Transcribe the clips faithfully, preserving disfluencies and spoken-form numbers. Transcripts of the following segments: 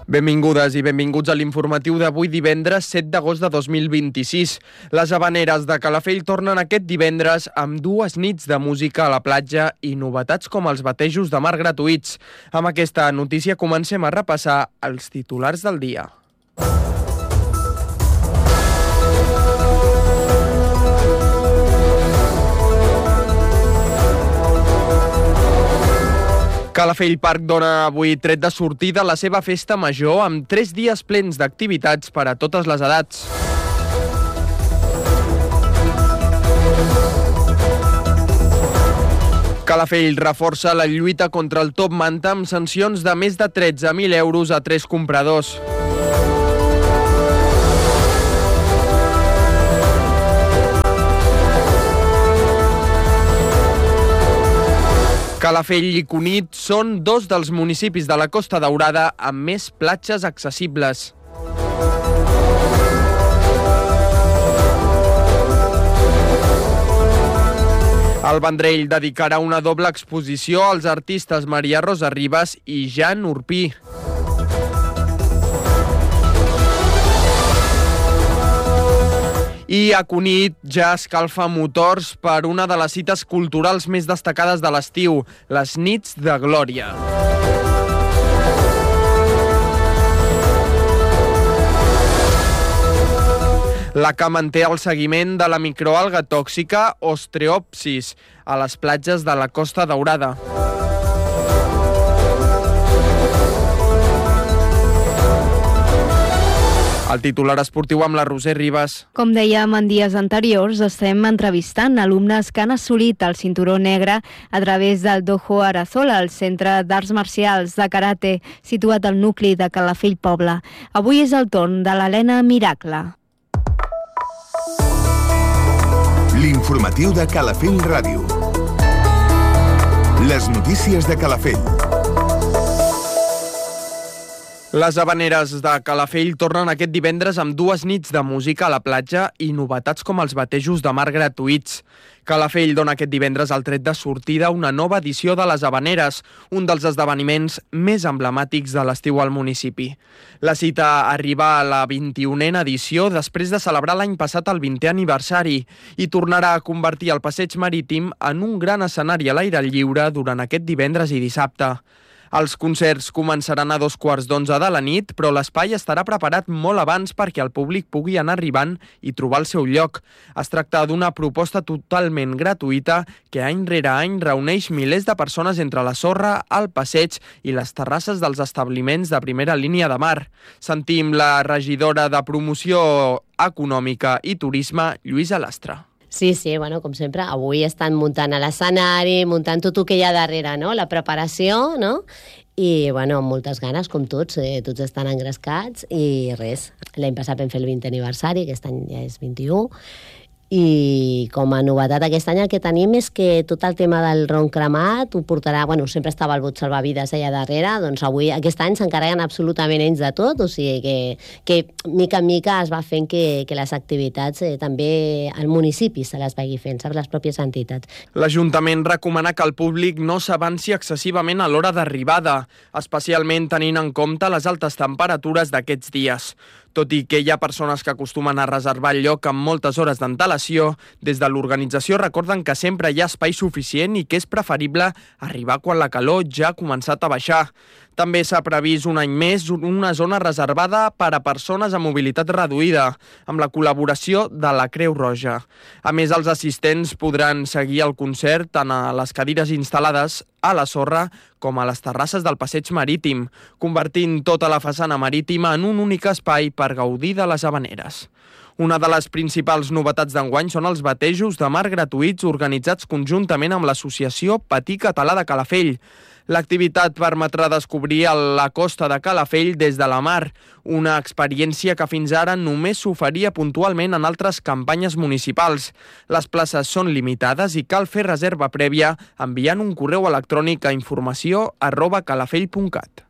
Benvingudes i benvinguts a l'informatiu d'avui divendres set d'agost de dos mil vint-i-sis. Les Havaneres de Calafell tornen aquest divendres amb dues nits de música a la platja i novetats com els batejos de mar gratuïts. Amb aquesta notícia comencem a repassar els titulars del dia. Calafell Park dona avui tret de sortida a la seva festa major amb tres dies plens d'activitats per a totes les edats. Calafell reforça la lluita contra el top manta amb sancions de més de tretze mil euros a tres compradors. Calafell i Cunit són dos dels municipis de la Costa Daurada amb més platges accessibles. El Vendrell dedicarà una doble exposició als artistes Maria Rosa Ribas i Jan Urpí. I a Cunit ja escalfa motors per una de les cites culturals més destacades de l'estiu, les Nits de Glòria. La C A manté el seguiment de la microalga tòxica Ostreopsis a les platges de la Costa Daurada. El titular esportiu amb la Roser Ribas. Com dèiem en dies anteriors, estem entrevistant alumnes que han assolit el cinturó negre a través del Dojo Arazola, el centre d'arts marcials de karate situat al nucli de Calafell Poble. Avui és el torn de l'Helena Miracle. L'informatiu de Calafell Ràdio. Les notícies de Calafell. Les Havaneres de Calafell tornen aquest divendres amb dues nits de música a la platja i novetats com els batejos de mar gratuïts. Calafell dona aquest divendres el tret de sortida a una nova edició de les Havaneres, un dels esdeveniments més emblemàtics de l'estiu al municipi. La cita arriba a la vint-i-unena edició després de celebrar l'any passat el vintè aniversari i tornarà a convertir el passeig marítim en un gran escenari a l'aire lliure durant aquest divendres i dissabte. Els concerts començaran a dos quarts d'onze de la nit, però l'espai estarà preparat molt abans perquè el públic pugui anar arribant i trobar el seu lloc. Es tracta d'una proposta totalment gratuïta que any rere any reuneix milers de persones entre la sorra, el passeig i les terrasses dels establiments de primera línia de mar. Sentim la regidora de Promoció Econòmica i Turisme, Lluïsa Lastra. Sí, sí, bueno, com sempre, avui estan muntant a l'escenari, muntant tot el que hi ha darrere, no? La preparació, no? I, bueno, amb moltes ganes, com tots, eh, tots estan engrescats i res. L'any passat vam fer el vintè aniversari, aquest any ja és vint-i-u, i com a novetat aquest any el que tenim és que tot el tema del ron cremat ho portarà, bueno, sempre estava el bot salvavides allà darrere, doncs avui, aquest any s'encarreguen absolutament ells de tot, o sigui que, que mica en mica es va fent que, que les activitats eh, també al municipi se les vagi fent, saps, les pròpies entitats. L'Ajuntament recomana que el públic no s'avanci excessivament a l'hora d'arribada, especialment tenint en compte les altes temperatures d'aquests dies. Tot i que hi ha persones que acostumen a reservar el lloc amb moltes hores d'antelació, des de l'organització recorden que sempre hi ha espai suficient i que és preferible arribar quan la calor ja ha començat a baixar. També s'ha previst un any més una zona reservada per a persones amb mobilitat reduïda, amb la col·laboració de la Creu Roja. A més, els assistents podran seguir el concert tant a les cadires instal·lades a la sorra com a les terrasses del passeig marítim, convertint tota la façana marítima en un únic espai per gaudir de les Havaneres. Una de les principals novetats d'enguany són els batejos de mar gratuïts organitzats conjuntament amb l'Associació Patí Català de Calafell. L'activitat permetrà descobrir la costa de Calafell des de la mar, una experiència que fins ara només s'oferia puntualment en altres campanyes municipals. Les places són limitades i cal fer reserva prèvia enviant un correu electrònic a informació arroba calafell punt cat.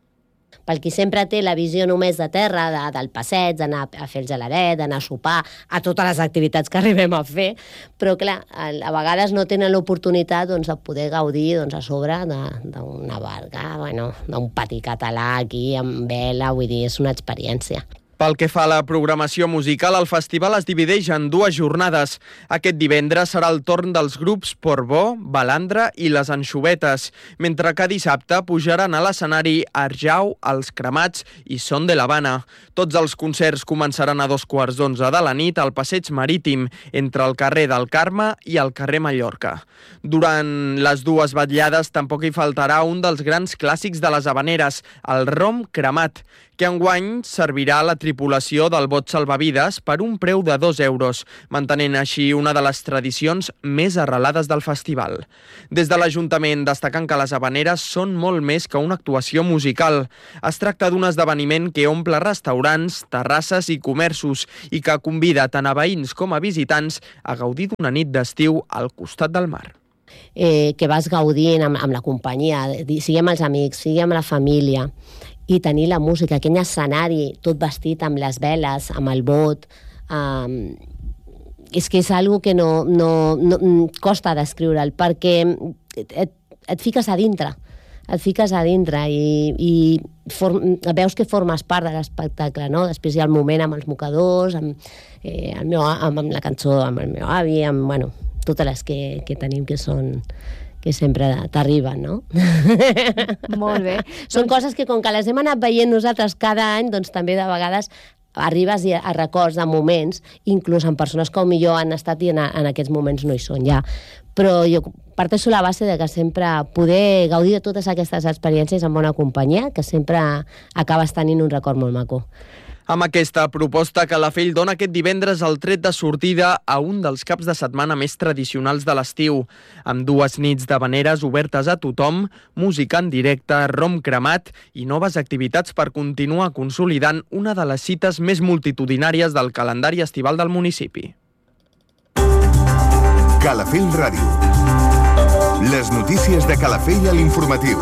Pel qui sempre té la visió només de terra, de, del passeig, d'anar a fer el geladet, d'anar a sopar, a totes les activitats que arribem a fer, però clar, a, a vegades no tenen l'oportunitat doncs, de poder gaudir doncs, a sobre d'una barca, bueno, d'un pati català aquí, amb vela, vull dir, és una experiència. Pel que fa a la programació musical, el festival es divideix en dues jornades. Aquest divendres serà el torn dels grups Portbó, Balandra i Les Anxovetes, mentre que dissabte pujaran a l'escenari Arjau, Els Cremats i Son de l'Havana. Tots els concerts començaran a dos quarts d'onze de la nit al Passeig Marítim, entre el carrer del Carme i el carrer Mallorca. Durant les dues vetllades tampoc hi faltarà un dels grans clàssics de les Havaneres, el rom cremat, que enguany servirà a la tripulació del bot salvavides per un preu de dos euros, mantenint així una de les tradicions més arrelades del festival. Des de l'Ajuntament destaquen que les Havaneres són molt més que una actuació musical. Es tracta d'un esdeveniment que omple restaurants, terrasses i comerços i que convida tant a veïns com a visitants a gaudir d'una nit d'estiu al costat del mar. Eh, que vas gaudint amb, amb la companyia, sigui amb els amics, sigui amb la família, i tenir la música, aquell escenari tot vestit amb les veles, amb el bot, um, és que és algo que no, no, no costa descriure'l, perquè et, et fiques a dintre, et fiques a dintre i, i form, veus que formes part de l'espectacle, no? Després hi ha el moment amb els mocadors, amb, eh, el meu, amb, amb la cançó amb el meu avi, amb, bueno, totes les que, que tenim que són... que sempre t'arriben, no? Molt bé. Són coses que, com que les hem anat veient nosaltres cada any, doncs també de vegades arribes a records de moments, inclús amb persones que millor han estat i en, en aquests moments no hi són ja. Però jo parteixo la base de que sempre poder gaudir de totes aquestes experiències en bona companyia, que sempre acabes tenint un record molt maco. Amb aquesta proposta, Calafell dona aquest divendres el tret de sortida a un dels caps de setmana més tradicionals de l'estiu, amb dues nits d'havaneres obertes a tothom, música en directe, rom cremat i noves activitats per continuar consolidant una de les cites més multitudinàries del calendari estival del municipi. Calafell Ràdio. Les notícies de Calafell a l'informatiu.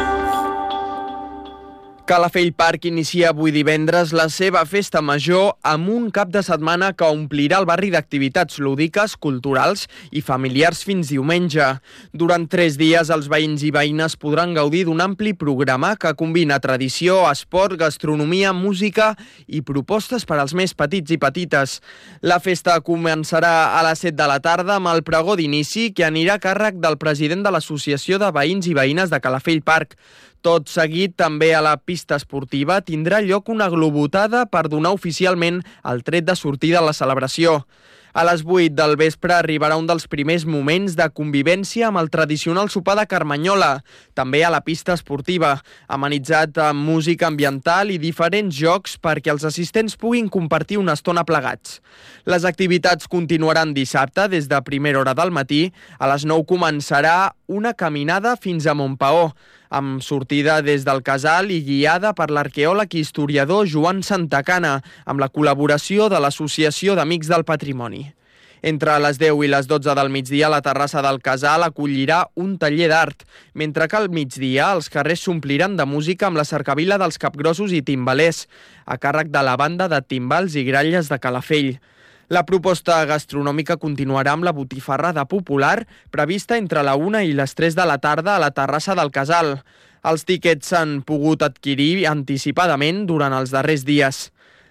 Calafell Park inicia avui divendres la seva festa major amb un cap de setmana que omplirà el barri d'activitats lúdiques, culturals i familiars fins diumenge. Durant tres dies els veïns i veïnes podran gaudir d'un ampli programa que combina tradició, esport, gastronomia, música i propostes per als més petits i petites. La festa començarà a les set de la tarda amb el pregó d'inici que anirà a càrrec del president de l'Associació de Veïns i Veïnes de Calafell Park. Tot seguit, també a la pista esportiva tindrà lloc una globotada per donar oficialment el tret de sortida a la celebració. A les vuit del vespre arribarà un dels primers moments de convivència amb el tradicional sopar de Carmanyola, també a la pista esportiva, amenitzat amb música ambiental i diferents jocs perquè els assistents puguin compartir una estona plegats. Les activitats continuaran dissabte des de primera hora del matí. A les nou començarà una caminada fins a Montpaó, amb sortida des del Casal i guiada per l'arqueòleg i historiador Joan Santacana, amb la col·laboració de l'Associació d'Amics del Patrimoni. Entre les deu i les dotze del migdia, la terrassa del Casal acollirà un taller d'art, mentre que al migdia els carrers s'ompliran de música amb la cercavila dels capgrossos i timbalers, a càrrec de la banda de timbals i gralles de Calafell. La proposta gastronòmica continuarà amb la botifarrada popular, prevista entre la una i les tres de la tarda a la terrassa del Casal. Els tíquets s'han pogut adquirir anticipadament durant els darrers dies.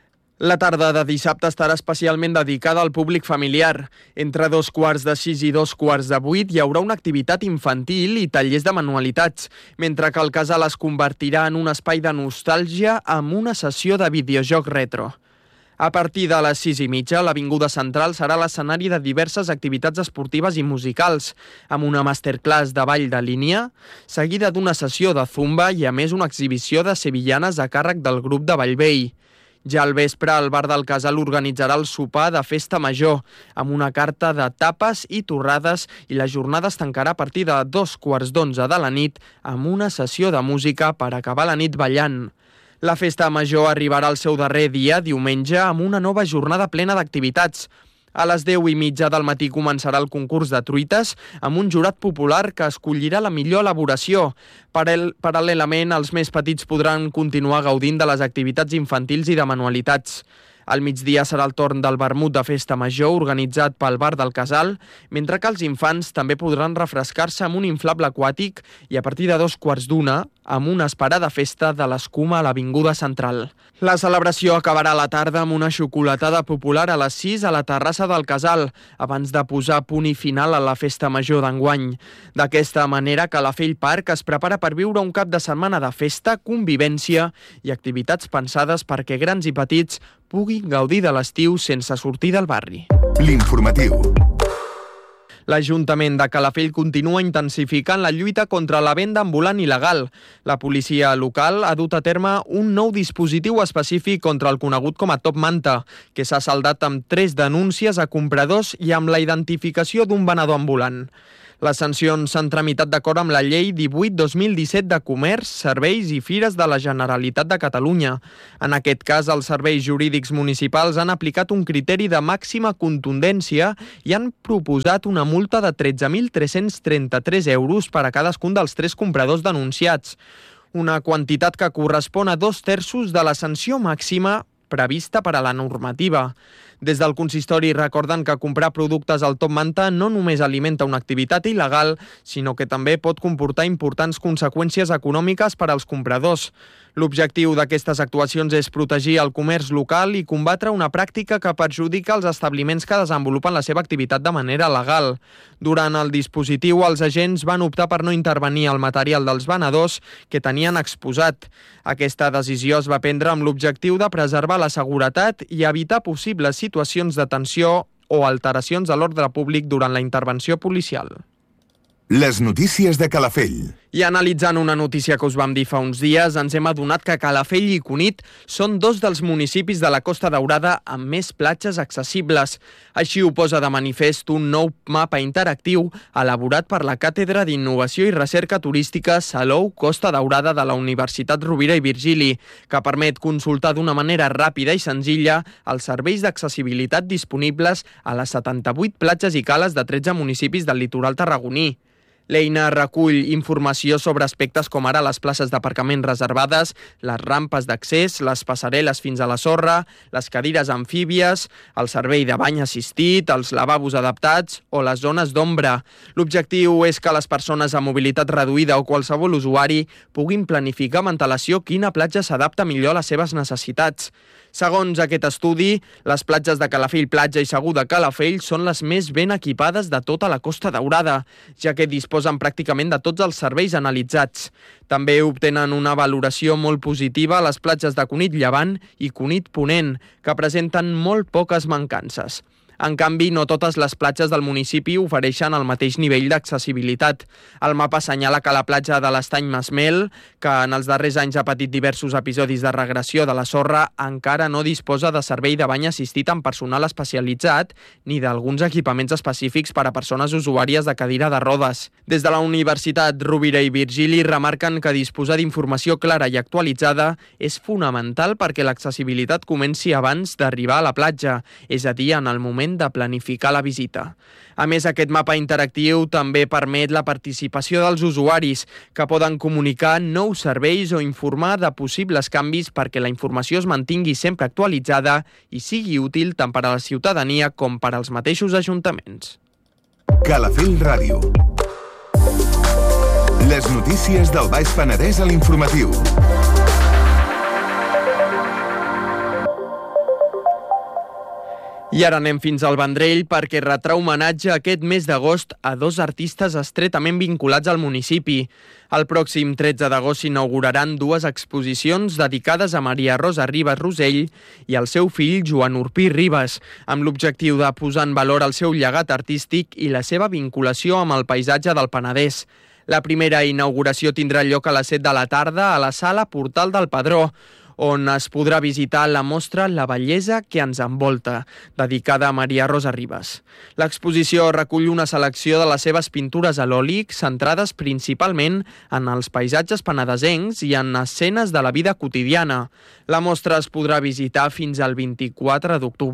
La tarda de dissabte estarà especialment dedicada al públic familiar. Entre dos quarts de sis i dos quarts de vuit hi haurà una activitat infantil i tallers de manualitats, mentre que el Casal es convertirà en un espai de nostàlgia amb una sessió de videojoc retro. A partir de les sis i mitja, l'Avinguda Central serà l'escenari de diverses activitats esportives i musicals, amb una masterclass de ball de línia, seguida d'una sessió de zumba i, a més, una exhibició de sevillanes a càrrec del grup de Bellvei. Ja al vespre, el bar del Casal organitzarà el sopar de festa major, amb una carta de tapes i torrades, i la jornada es tancarà a partir de dos quarts d'onze de la nit amb una sessió de música per acabar la nit ballant. La festa major arribarà al seu darrer dia, diumenge, amb una nova jornada plena d'activitats. A les deu i mitja del matí començarà el concurs de truites amb un jurat popular que escollirà la millor elaboració. Paral·lelament, els més petits podran continuar gaudint de les activitats infantils i de manualitats. Al migdia serà el torn del vermut de festa major organitzat pel Bar del Casal, mentre que els infants també podran refrescar-se amb un inflable aquàtic i a partir de dos quarts d'una amb una esperada festa de l'escuma a l'Avinguda Central. La celebració acabarà a la tarda amb una xocolatada popular a les sis a la terrassa del Casal, abans de posar punt i final a la festa major d'enguany. D'aquesta manera, Calafell Park es prepara per viure un cap de setmana de festa, convivència i activitats pensades perquè grans i petits puguin gaudir de l'estiu sense sortir del barri. L'informatiu. L'Ajuntament de Calafell continua intensificant la lluita contra la venda ambulant il·legal. La policia local ha dut a terme un nou dispositiu específic contra el conegut com a Top Manta, que s'ha saldat amb tres denúncies a compradors i amb la identificació d'un venedor ambulant. Les sancions s'han tramitat d'acord amb la llei divuit dos mil disset de Comerç, Serveis i Fires de la Generalitat de Catalunya. En aquest cas, els serveis jurídics municipals han aplicat un criteri de màxima contundència i han proposat una multa de tretze mil tres-cents trenta-tres euros per a cadascun dels tres compradors denunciats, una quantitat que correspon a dos terços de la sanció màxima prevista per a la normativa. Des del consistori recorden que comprar productes al Top Manta no només alimenta una activitat il·legal, sinó que també pot comportar importants conseqüències econòmiques per als compradors. L'objectiu d'aquestes actuacions és protegir el comerç local i combatre una pràctica que perjudica els establiments que desenvolupen la seva activitat de manera legal. Durant el dispositiu, els agents van optar per no intervenir al material dels venedors que tenien exposat. Aquesta decisió es va prendre amb l'objectiu de preservar la seguretat i evitar possibles situacions de tensió o alteracions a l'ordre públic durant la intervenció policial. Les notícies de Calafell. I analitzant una notícia que us vam dir fa uns dies, ens hem adonat que Calafell i Cunit són dos dels municipis de la Costa Daurada amb més platges accessibles. Així ho posa de manifest un nou mapa interactiu elaborat per la Càtedra d'Innovació i Recerca Turística Salou Costa Daurada de la Universitat Rovira i Virgili, que permet consultar d'una manera ràpida i senzilla els serveis d'accessibilitat disponibles a les setanta-vuit platges i cales de tretze municipis del litoral tarragoní. L'eina recull informació sobre aspectes com ara les places d'aparcament reservades, les rampes d'accés, les passarel·les fins a la sorra, les cadires amfíbies, el servei de bany assistit, els lavabos adaptats o les zones d'ombra. L'objectiu és que les persones amb mobilitat reduïda o qualsevol usuari puguin planificar amb antelació quina platja s'adapta millor a les seves necessitats. Segons aquest estudi, les platges de Calafell Platja i Segur de Calafell són les més ben equipades de tota la Costa Daurada, ja que disposen pràcticament de tots els serveis analitzats. També obtenen una valoració molt positiva a les platges de Cunit Llevant i Cunit Ponent, que presenten molt poques mancances. En canvi, no totes les platges del municipi ofereixen el mateix nivell d'accessibilitat. El mapa assenyala que la platja de l'Estany Masmel, que en els darrers anys ha patit diversos episodis de regressió de la sorra, encara no disposa de servei de bany assistit amb personal especialitzat ni d'alguns equipaments específics per a persones usuàries de cadira de rodes. Des de la Universitat Rovira i Virgili remarquen que disposar d'informació clara i actualitzada és fonamental perquè l'accessibilitat comenci abans d'arribar a la platja, és a dir, en el moment de planificar la visita. A més, aquest mapa interactiu també permet la participació dels usuaris, que poden comunicar nous serveis o informar de possibles canvis perquè la informació es mantingui sempre actualitzada i sigui útil tant per a la ciutadania com per als mateixos ajuntaments. Calafell Ràdio. Les notícies del Baix Penedès a l'informatiu. I ara anem fins al Vendrell perquè retrà homenatge aquest mes d'agost a dos artistes estretament vinculats al municipi. El pròxim tretze d'agost s'inauguraran dues exposicions dedicades a Maria Rosa Ribas Rosell i al seu fill Joan Urpí Ribas, amb l'objectiu de posar en valor el seu llegat artístic i la seva vinculació amb el paisatge del Penedès. La primera inauguració tindrà lloc a les set de la tarda a la sala Portal del Padró, on es podrà visitar la mostra La bellesa que ens envolta, dedicada a Maria Rosa Ribas. L'exposició recull una selecció de les seves pintures a l'oli, centrades principalment en els paisatges penedesencs i en escenes de la vida quotidiana. La mostra es podrà visitar fins al vint-i-quatre d'octubre.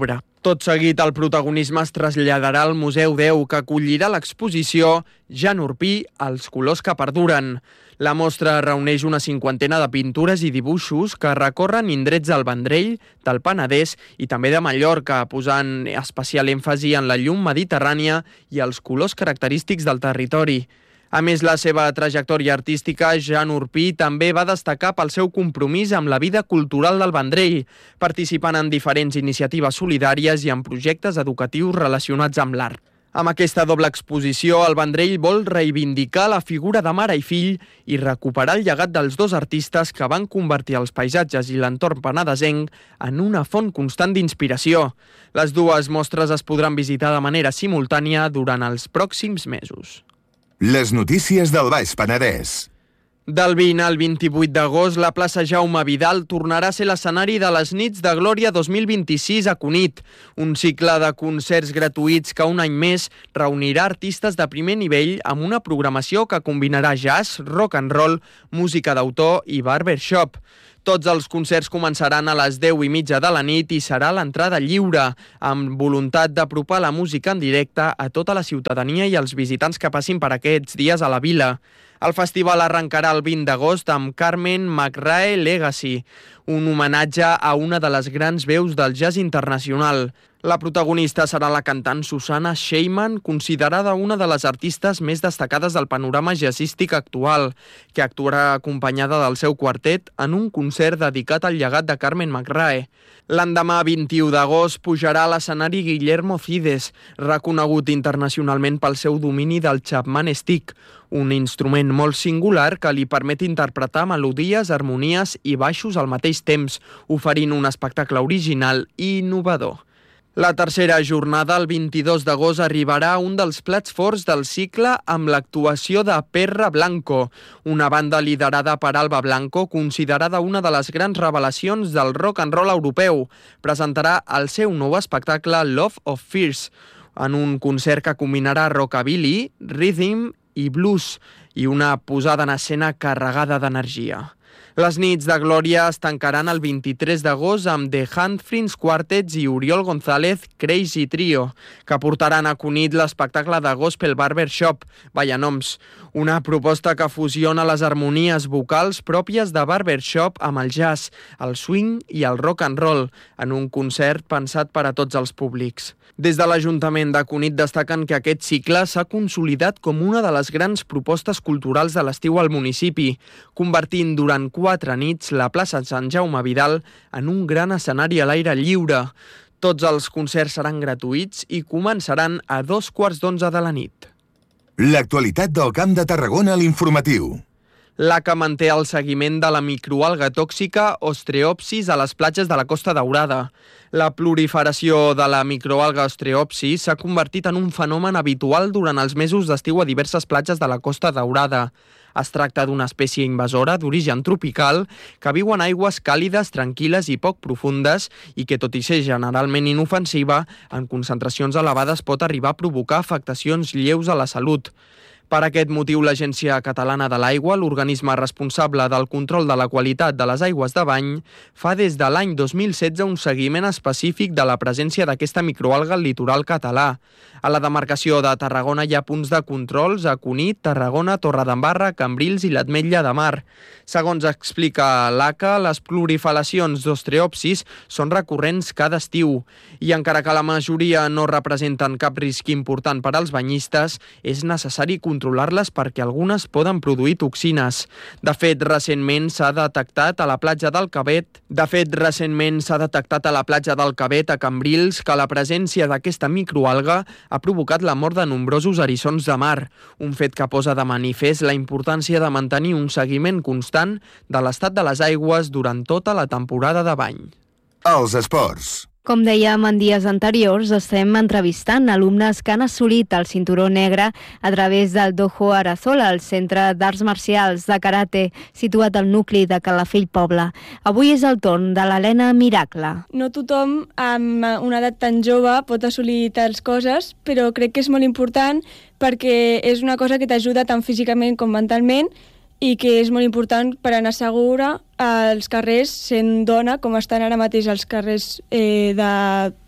Tot seguit, el protagonisme es traslladarà al Museu deu, que acollirà l'exposició Jan Orpí, els colors que perduren. La mostra reuneix una cinquantena de pintures i dibuixos que recorren indrets del Vendrell, del Penedès i també de Mallorca, posant especial èmfasi en la llum mediterrània i els colors característics del territori. A més, la seva trajectòria artística, Jan Orpí també va destacar pel seu compromís amb la vida cultural del Vendrell, participant en diferents iniciatives solidàries i en projectes educatius relacionats amb l'art. Amb aquesta doble exposició, el Vendrell vol reivindicar la figura de mare i fill i recuperar el llegat dels dos artistes que van convertir els paisatges i l'entorn penedesenc en una font constant d'inspiració. Les dues mostres es podran visitar de manera simultània durant els pròxims mesos. Les notícies del Baix Penedès. Del vint al vint-i-vuit d'agost, la plaça Jaume Vidal tornarà a ser l'escenari de les Nits de Glòria dos mil vint-i-sis a Cunit, un cicle de concerts gratuïts que un any més reunirà artistes de primer nivell amb una programació que combinarà jazz, rock and roll, música d'autor i barbershop. Tots els concerts començaran a les deu i mitja de la nit i serà l'entrada lliure, amb voluntat d'apropar la música en directe a tota la ciutadania i els visitants que passin per aquests dies a la vila. El festival arrencarà el vint d'agost amb Carmen McRae Legacy, un homenatge a una de les grans veus del jazz internacional. La protagonista serà la cantant Susanna Sheyman, considerada una de les artistes més destacades del panorama jazzístic actual, que actuarà acompanyada del seu quartet en un concert dedicat al llegat de Carmen McRae. L'endemà, vint-i-u d'agost, pujarà a l'escenari Guillermo Cides, reconegut internacionalment pel seu domini del Chapman Stick, un instrument molt singular que li permet interpretar melodies, harmonies i baixos al mateix temps, oferint un espectacle original i innovador. La tercera jornada, el vint-i-dos d'agost, arribarà un dels plats forts del cicle amb l'actuació de Perra Blanco, una banda liderada per Alba Blanco, considerada una de les grans revelacions del rock and roll europeu. Presentarà el seu nou espectacle Love of Fears, en un concert que combinarà rockabilly, rhythm i blues, i una posada en escena carregada d'energia. Les nits de Glòria es tancaran el vint-i-tres d'agost amb The Handfrins Quartets i Oriol González Crazy Trio, que portaran a Cunit l'espectacle de Gospel Barbershop, Vallanoms, una proposta que fusiona les harmonies vocals pròpies de barbershop amb el jazz, el swing i el rock and roll, en un concert pensat per a tots els públics. Des de l'Ajuntament de Cunit destaquen que aquest cicle s'ha consolidat com una de les grans propostes culturals de l'estiu al municipi, convertint durant quatre nits la plaça Sant Jaume Vidal en un gran escenari a l'aire lliure. Tots els concerts seran gratuïts i començaran a dos quarts d'onze de la nit. L'actualitat del Camp de Tarragona a l'informatiu. L'A C A manté el seguiment de la microalga tòxica Ostreopsis a les platges de la Costa Daurada. La proliferació de la microalga Ostreopsis s'ha convertit en un fenomen habitual durant els mesos d'estiu a diverses platges de la Costa Daurada. Es tracta d'una espècie invasora d'origen tropical que viu en aigües càlides, tranquil·les i poc profundes i que, tot i ser generalment inofensiva, en concentracions elevades pot arribar a provocar afectacions lleus a la salut. Per aquest motiu, l'Agència Catalana de l'Aigua, l'organisme responsable del control de la qualitat de les aigües de bany, fa des de l'any dos mil setze un seguiment específic de la presència d'aquesta microalga al litoral català. A la demarcació de Tarragona hi ha punts de controls a Cunit, Tarragona, Torredembarra, Cambrils i l'Ametlla de Mar. Segons explica l'A C A, les proliferacions d'Ostreopsis són recurrents cada estiu i encara que la majoria no representen cap risc important per als banyistes, és necessari controlar-les perquè algunes poden produir toxines. De fet, recentment s'ha detectat a la platja del Cabet, de fet, recentment s'ha detectat a la platja del Cabet a Cambrils que la presència d'aquesta microalga ha provocat la mort de nombrosos eriçons de mar, un fet que posa de manifest la importància de mantenir un seguiment constant de l'estat de les aigües durant tota la temporada de bany. Els esports. Com dèiem en dies anteriors, estem entrevistant alumnes que han assolit el cinturó negre a través del Dojo Arazola, el Centre d'Arts Marcials de Karate, situat al nucli de Calafell Poble. Avui és el torn de l'Helena Miracle. No tothom amb una edat tan jove pot assolir tals coses, però crec que és molt important perquè és una cosa que t'ajuda tant físicament com mentalment i que és molt important per anar segura als carrers sent dona, com estan ara mateix als carrers eh, de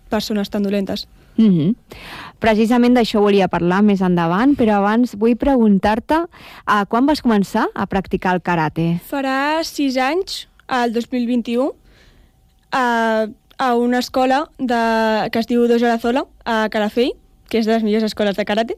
persones tan dolentes. Mm-hmm. Precisament d'això volia parlar més endavant, però abans vull preguntar-te uh, quan vas començar a practicar el karate? Farà sis anys, al dos mil vint-i-u, a, a una escola de, que es diu Dojo Arazola, a Calafell, que és de les millors escoles de karate.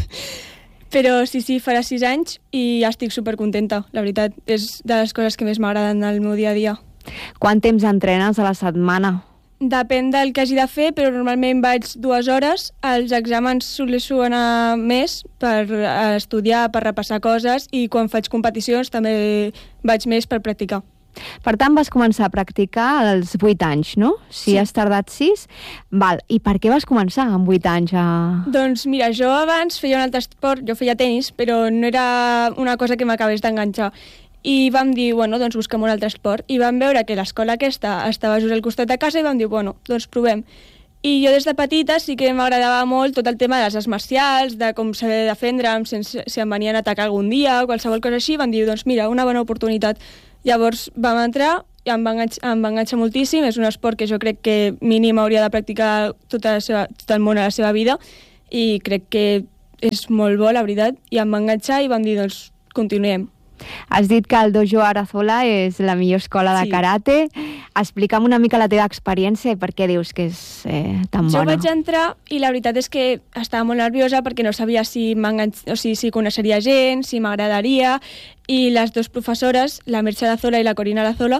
Però sí, sí, farà sis anys i estic supercontenta, la veritat. És de les coses que més m'agraden al meu dia a dia. Quant temps entrenes a la setmana? Depèn del que hagi de fer, però normalment vaig dues hores. Els exàmens soleixo anar més per estudiar, per repassar coses, i quan faig competicions també vaig més per practicar. Per tant, vas començar a practicar als vuit anys, no? Si Sí. has tardat sis. Val. I per què vas començar amb vuit anys a... Doncs mira, jo abans feia un altre esport, jo feia tenis, però no era una cosa que m'acabés d'enganxar. I vam dir, bueno, doncs busquem un altre esport. I vam veure que l'escola aquesta estava just al costat de casa i vam dir, bueno, doncs provem. I jo des de petita sí que m'agradava molt tot el tema de les arts marcials, de com saber defendre'm sense, si em venien a atacar algun dia o qualsevol cosa així. Vam dir, doncs mira, una bona oportunitat. Llavors vam entrar i em va enganxar, em va enganxar moltíssim. És un esport que jo crec que mínim hauria de practicar tota la seva, tot el món a la seva vida, i crec que és molt bo, la veritat, i em va enganxar i vam dir, doncs, continuem. Has dit que el Dojo Arazola és la millor escola de Sí. karate. Explica'm una mica la teva experiència i per què dius que és eh, tan Jo bona. vaig entrar i la veritat és que estava molt nerviosa perquè no sabia si, o sigui, si coneixeria gent, si m'agradaria, i les dues professores, la Merche Arazola i la Corina Arazola,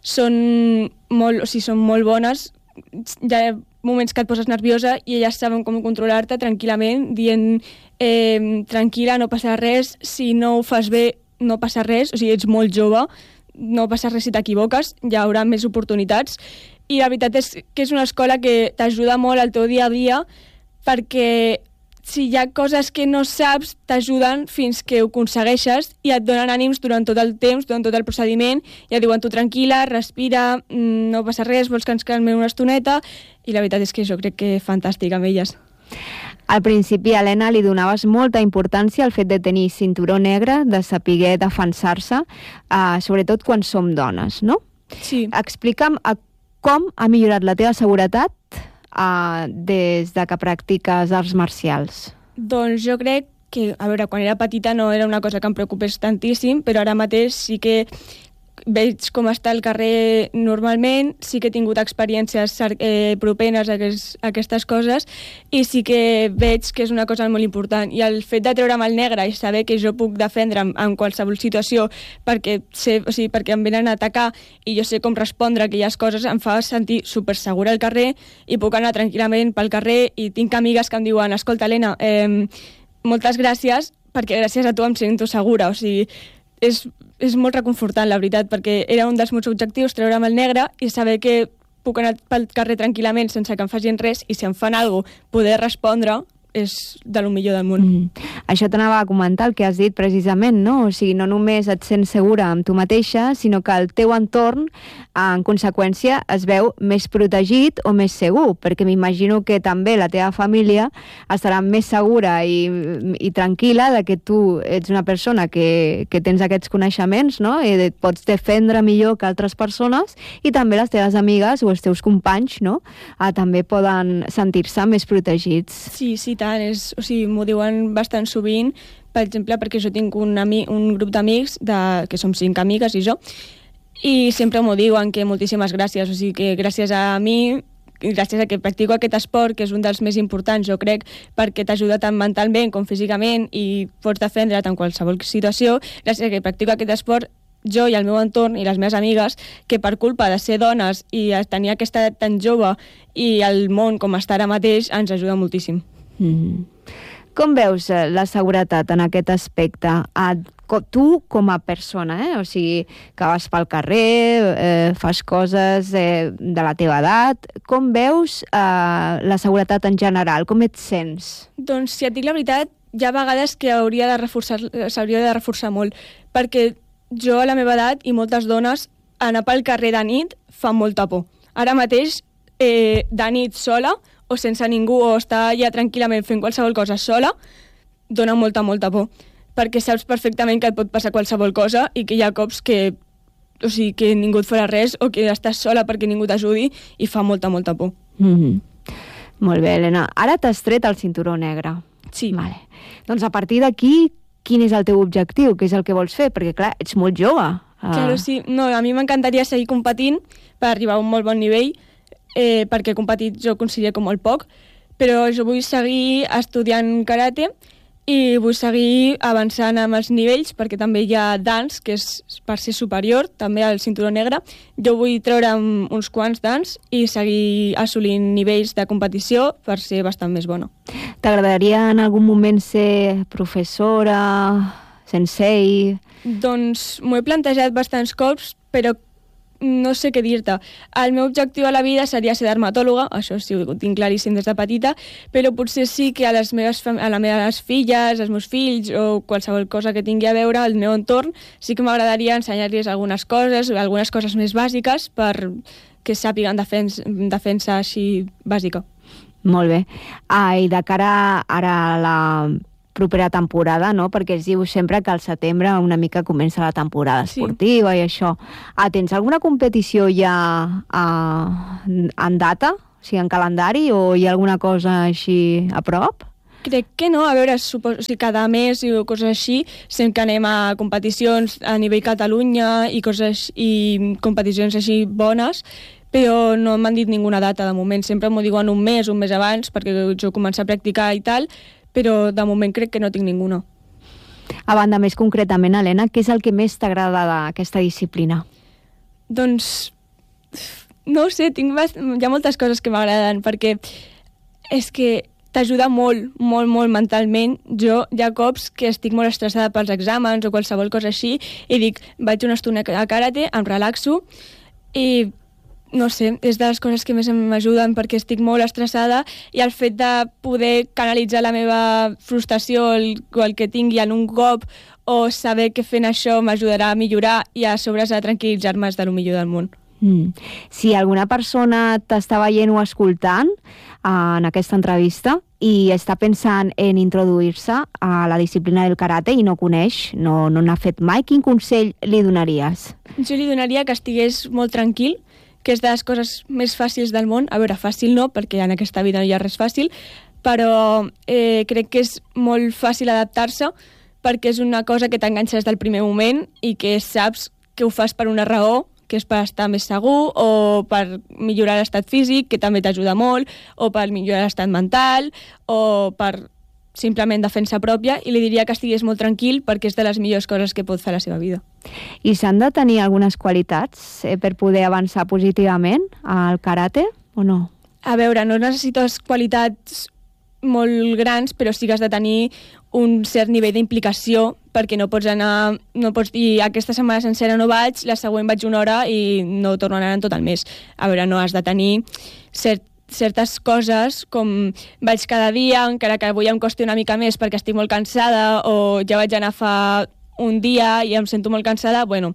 són molt, o sigui, són molt bones. Hi ha moments que et poses nerviosa i elles saben com controlar-te tranquil·lament, dient eh, tranquil·la, no passa res, si no ho fas bé no passa res, o sigui, ets molt jove, no passa res si t'equivoques, hi haurà més oportunitats, i la veritat és que és una escola que t'ajuda molt al teu dia a dia, perquè si hi ha coses que no saps, t'ajuden fins que ho aconsegueixes i et donen ànims durant tot el temps, durant tot el procediment, i et diuen tu tranquil·la, respira, no passa res, vols que ens calmem una estoneta, i la veritat és que jo crec que és fantàstic amb elles. Al principi, Helena, li donaves molta importància al fet de tenir cinturó negre, de saber defensar-se, eh, sobretot quan som dones, no? Sí. Explica'm eh, com ha millorat la teva seguretat eh, des de que practiques arts marcials. Doncs jo crec que, a veure, quan era petita no era una cosa que em preocupés tantíssim, però ara mateix sí que veig com està el carrer normalment, sí que he tingut experiències eh, propenes a, aquest, a aquestes coses, i sí que veig que és una cosa molt important. I el fet de treure'm el negre i saber que jo puc defendre'm en qualsevol situació perquè, sé, o sigui, perquè em venen a atacar i jo sé com respondre a aquelles coses, em fa sentir super segura al carrer i puc anar tranquil·lament pel carrer, i tinc amigues que em diuen, escolta, Helena, eh, moltes gràcies, perquè gràcies a tu em sento segura. O sigui, és, és molt reconfortant, la veritat, perquè era un dels meus objectius, treure'm el negre i saber que puc anar pel carrer tranquil·lament sense que em facin res, i si em fan alguna cosa, poder respondre és de lo millor del món. Mm. Això t'anava a comentar, el que has dit precisament, no? O sigui, no només et sents segura amb tu mateixa, sinó que el teu entorn, en conseqüència, es veu més protegit o més segur, perquè m'imagino que també la teva família estarà més segura i, i tranquil·la de que tu ets una persona que, que tens aquests coneixements, no? I et pots defendre millor que altres persones, i també les teves amigues o els teus companys, no? Ah, també poden sentir-se més protegits. Sí, sí, tant. És, o sigui, m'ho diuen bastant sovint, per exemple, perquè jo tinc un, ami, un grup d'amics, de, que som cinc amigues i jo, i sempre m'ho diuen, que moltíssimes gràcies, o sigui, que gràcies a mi, gràcies a que practico aquest esport, que és un dels més importants, jo crec, perquè t'ajuda tant mentalment com físicament i pots defendre't en qualsevol situació, gràcies a que practico aquest esport, jo i el meu entorn i les meves amigues, que per culpa de ser dones i tenir aquesta edat tan jove i el món com està ara mateix, ens ajuda moltíssim. Mm. Com veus eh, la seguretat en aquest aspecte? A, co, tu com a persona, eh? O sigui, que vas pel carrer, eh, fas coses eh, de la teva edat, com veus eh, la seguretat en general? Com et sents? Doncs, si et dic la veritat, hi ha vegades que hauria de reforçar, s'hauria de reforçar molt, perquè jo a la meva edat i moltes dones anar pel carrer de nit fa molta por. Ara mateix, eh, de nit sola, o sense ningú, o estar allà tranquil·lament fent qualsevol cosa sola, dona molta, molta por. Perquè saps perfectament que et pot passar qualsevol cosa i que hi ha cops que, o sigui, que ningú et farà res o que estàs sola perquè ningú t'ajudi i fa molta, molta por. Mm-hmm. Molt bé, Helena. Ara t'has tret el cinturó negre. Sí. Vale. Doncs a partir d'aquí, quin és el teu objectiu? Què és el que vols fer? Perquè, clar, ets molt jove. Uh... Claro, sí. No, a mi m'encantaria seguir competint per arribar a un molt bon nivell, eh, perquè competir jo considero com molt poc, però jo vull seguir estudiant karate i vull seguir avançant amb els nivells, perquè també hi ha dans, que és per ser superior, també al cinturó negre. Jo vull treure'm uns quants dans i seguir assolint nivells de competició per ser bastant més bona. T'agradaria en algun moment ser professora, sensei? Doncs m'ho he plantejat bastants cops, però no sé què dir-te. El meu objectiu a la vida seria ser dermatòloga, això sí, ho tinc claríssim des de petita, però potser sí que a les meves, a les meves filles, als meus fills o qualsevol cosa que tingui a veure al meu entorn, sí que m'agradaria ensenyar-los algunes coses, algunes coses més bàsiques per que sàpiguen defensa, defensa així bàsica. Molt bé. Ah, i de cara ara a la propera temporada, no? Perquè es diu sempre que al setembre una mica comença la temporada esportiva, sí. I això. Ah, tens alguna competició ja ah, en data? O sigui, en calendari? O hi ha alguna cosa així a prop? Crec que no. A veure, suposo, o sigui, cada mes i coses així, sempre que anem a competicions a nivell Catalunya i, coses, i competicions així bones, però no m'han dit ninguna data de moment. Sempre m'ho diuen un mes, un mes abans, perquè jo començo a practicar i tal, però de moment crec que no tinc ninguna. A banda, més concretament, Helena, què és el que més t'agrada d'aquesta disciplina? Doncs, no ho sé, tinc bast... hi ha moltes coses que m'agraden, perquè és que t'ajuda molt, molt, molt mentalment. Jo hi ha cops que estic molt estressada pels exàmens o qualsevol cosa així i dic, vaig una estona a karate, em relaxo i no sé, és de les coses que més m'ajuden perquè estic molt estressada i el fet de poder canalitzar la meva frustració o el, o el que tingui en un cop o saber que fent això m'ajudarà a millorar i a sobre a tranquil·litzar-me és del millor del món. Mm. Si alguna persona t'està veient o escoltant uh, en aquesta entrevista i està pensant en introduir-se a la disciplina del karate i no coneix, no, no n'ha fet mai, quin consell li donaries? Jo li donaria que estigués molt tranquil, que és de les coses més fàcils del món. A veure, fàcil no, perquè en aquesta vida no hi ha res fàcil, però eh, crec que és molt fàcil adaptar-se perquè és una cosa que t'enganxa des del primer moment i que saps que ho fas per una raó, que és per estar més segur o per millorar l'estat físic, que també t'ajuda molt, o per millorar l'estat mental, o per simplement defensa pròpia, i li diria que estigués molt tranquil perquè és de les millors coses que pot fer a la seva vida. I s'han de tenir algunes qualitats eh, per poder avançar positivament al karate o no? A veure, no necessites qualitats molt grans, però sí que has de tenir un cert nivell d'implicació perquè no pots anar, no pots dir aquesta setmana sencera no vaig, la següent vaig una hora i no torno a anar en tot el mes. A veure, no has de tenir cert certes coses com vaig cada dia, encara que avui em costi una mica més perquè estic molt cansada o ja vaig anar fa un dia i em sento molt cansada, bueno,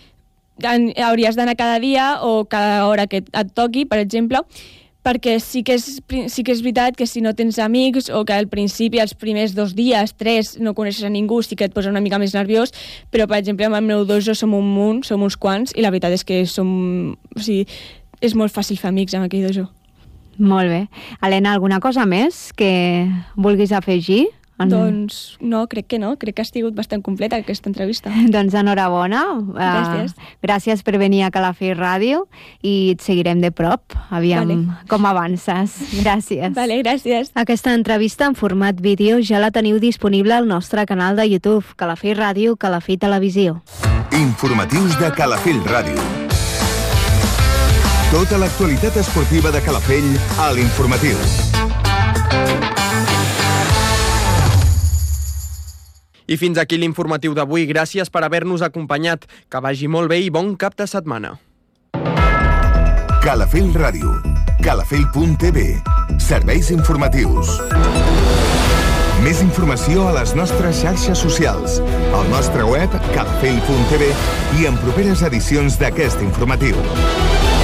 hauries d'anar cada dia o cada hora que et toqui, per exemple, perquè sí que és, sí que és veritat que si no tens amics o que al principi, els primers dos dies, tres, no coneixes a ningú, sí que et posa una mica més nerviós, però, per exemple, amb el meu dojo som un munt, som uns quants, i la veritat és que som... O sigui, és molt fàcil fer amics amb aquell dojo. Molt bé. Helena, alguna cosa més que vulguis afegir? En... Doncs no, crec que no. Crec que ha sigut bastant completa aquesta entrevista. Doncs enhorabona. Gràcies. Uh, gràcies per venir a Calafell Ràdio i et seguirem de prop. Aviam vale. Com avances. Gràcies. Vale, gràcies. Aquesta entrevista en format vídeo ja la teniu disponible al nostre canal de YouTube, Calafell Ràdio, Calafell Televisió. Informatius de Calafell Ràdio. Tota l'actualitat esportiva de Calafell a l'Informatiu. I fins aquí l'informatiu d'avui. Gràcies per haver-nos acompanyat. Que vagi molt bé i bon cap de setmana. Calafell Ràdio. Calafell punt t v. Serveis informatius. Més informació a les nostres xarxes socials, al nostre web calafell punt t v i en properes edicions d'aquest informatiu.